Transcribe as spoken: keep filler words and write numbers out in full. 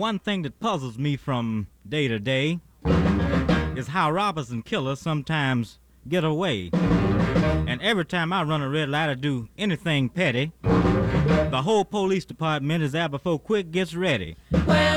One thing that puzzles me from day to day is how robbers and killers sometimes get away. And every time I run a red light or do anything petty, the whole police department is there before Quick gets ready. Well,